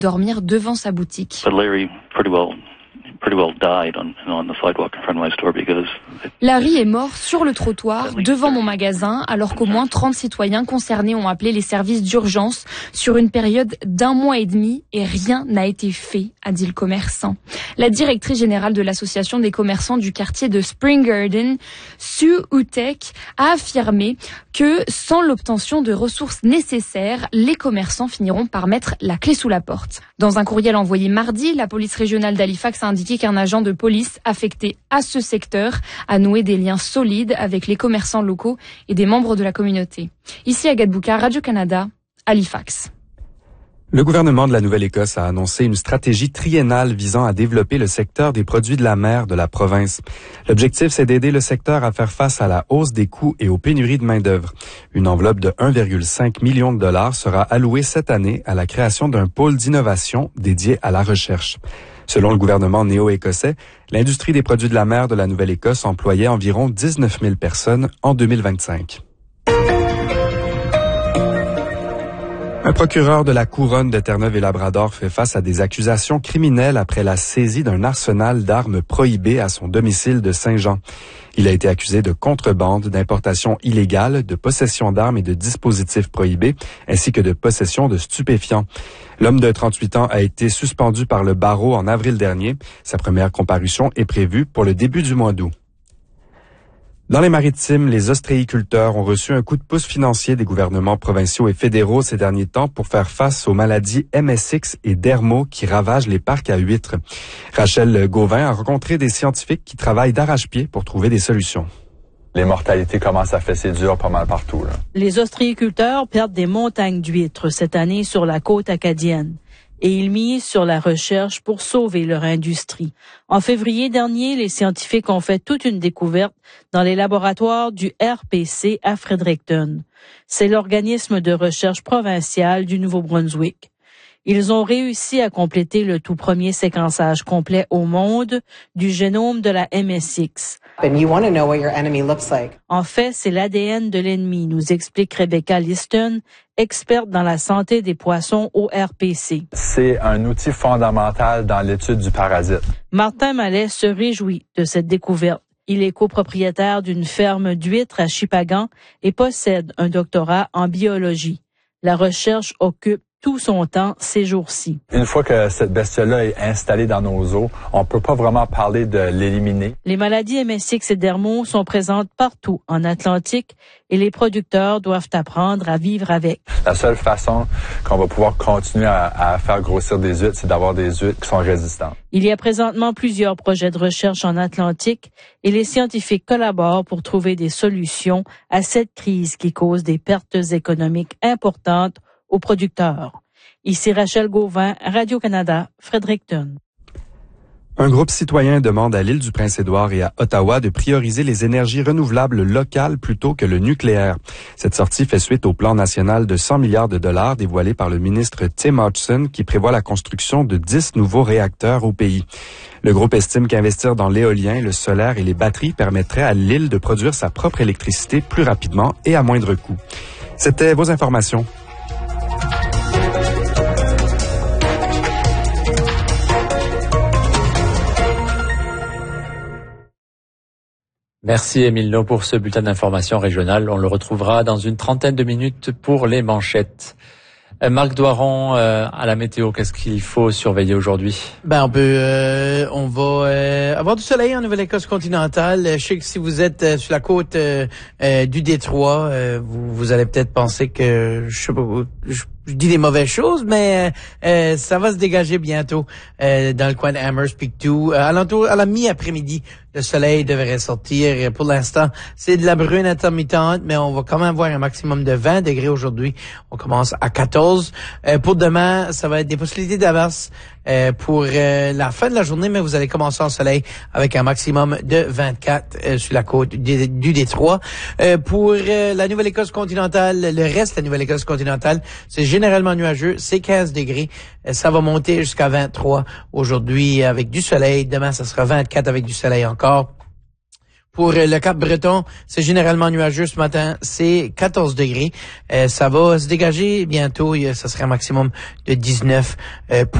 dormir devant sa boutique. Larry est mort sur le trottoir devant mon magasin alors qu'au moins 30 citoyens concernés ont appelé les services d'urgence sur une période d'1 mois et demi et rien n'a été fait, a dit le commerçant. La directrice générale de l'association des commerçants du quartier de Spring Garden, Sue Utek, a affirmé que sans l'obtention de ressources nécessaires, les commerçants finiront par mettre la clé sous la porte. Dans un courriel envoyé mardi, la police régionale d'Halifax a indiqué qu'un agent de police affecté à ce secteur a noué des liens solides avec les commerçants locaux et des membres de la communauté. Ici à Gadbouka, Radio-Canada, Halifax. Le gouvernement de la Nouvelle-Écosse a annoncé une stratégie triennale visant à développer le secteur des produits de la mer de la province. L'objectif, c'est d'aider le secteur à faire face à la hausse des coûts et aux pénuries de main-d'œuvre. Une enveloppe de 1,5 million de dollars sera allouée cette année à la création d'un pôle d'innovation dédié à la recherche. Selon le gouvernement néo-écossais, l'industrie des produits de la mer de la Nouvelle-Écosse employait environ 19 000 personnes en 2025. Un procureur de la couronne de Terre-Neuve-et-Labrador fait face à des accusations criminelles après la saisie d'un arsenal d'armes prohibées à son domicile de Saint-Jean. Il a été accusé de contrebande, d'importation illégale, de possession d'armes et de dispositifs prohibés, ainsi que de possession de stupéfiants. L'homme de 38 ans a été suspendu par le barreau en avril dernier. Sa première comparution est prévue pour le début du mois d'août. Dans les Maritimes, les ostréiculteurs ont reçu un coup de pouce financier des gouvernements provinciaux et fédéraux ces derniers temps pour faire face aux maladies MSX et Dermo qui ravagent les parcs à huîtres. Rachel Gauvin a rencontré des scientifiques qui travaillent d'arrache-pied pour trouver des solutions. Les mortalités commencent à fesser dur pas mal partout, là. Les ostréiculteurs perdent des montagnes d'huîtres cette année sur la côte acadienne. Et ils misent sur la recherche pour sauver leur industrie. En février dernier, les scientifiques ont fait toute une découverte dans les laboratoires du RPC à Fredericton. C'est l'organisme de recherche provincial du Nouveau-Brunswick. Ils ont réussi à compléter le tout premier séquençage complet au monde du génome de la MSX. En fait, c'est l'ADN de l'ennemi, nous explique Rebecca Liston, experte dans la santé des poissons au RPC. C'est un outil fondamental dans l'étude du parasite. Martin Mallet se réjouit de cette découverte. Il est copropriétaire d'une ferme d'huîtres à Shippagan et possède un doctorat en biologie. La recherche occupe tout son temps ces jours-ci. Une fois que cette bestiole-là est installée dans nos eaux, on peut pas vraiment parler de l'éliminer. Les maladies MSX et Dermo sont présentes partout en Atlantique et les producteurs doivent apprendre à vivre avec. La seule façon qu'on va pouvoir continuer à faire grossir des huîtres, c'est d'avoir des huîtres qui sont résistantes. Il y a présentement plusieurs projets de recherche en Atlantique et les scientifiques collaborent pour trouver des solutions à cette crise qui cause des pertes économiques importantes aux producteurs. Ici Rachel Gauvin, Radio-Canada, Fredericton. Un groupe citoyen demande à l'île du Prince-Édouard et à Ottawa de prioriser les énergies renouvelables locales plutôt que le nucléaire. Cette sortie fait suite au plan national de 100 milliards de dollars dévoilé par le ministre Tim Hodgson qui prévoit la construction de 10 nouveaux réacteurs au pays. Le groupe estime qu'investir dans l'éolien, le solaire et les batteries permettrait à l'île de produire sa propre électricité plus rapidement et à moindre coût. C'était vos informations. Merci Émile No pour ce bulletin d'information régionale. On le retrouvera dans une trentaine de minutes pour les manchettes. Marc Doiron, à la météo, qu'est-ce qu'il faut surveiller aujourd'hui? On va avoir du soleil en Nouvelle-Écosse continentale. Je sais que si vous êtes sur la côte du Détroit, vous allez peut-être penser que je dis des mauvaises choses, mais ça va se dégager bientôt dans le coin de Amherst, Pictou. À la mi-après-midi, le soleil devrait sortir. Pour l'instant, c'est de la bruine intermittente, mais on va quand même voir un maximum de 20 degrés aujourd'hui. On commence à 14. Pour demain, ça va être des possibilités d'averse pour la fin de la journée, mais vous allez commencer en soleil avec un maximum de 24 sur la côte du Détroit. Pour la Nouvelle-Écosse continentale, le reste de la Nouvelle-Écosse continentale, c'est généralement nuageux, c'est 15 degrés. Ça va monter jusqu'à 23 aujourd'hui avec du soleil. Demain, ça sera 24 avec du soleil encore. Pour le Cap-Breton, c'est généralement nuageux ce matin. C'est 14 degrés. Ça va se dégager bientôt. Ça sera un maximum de 19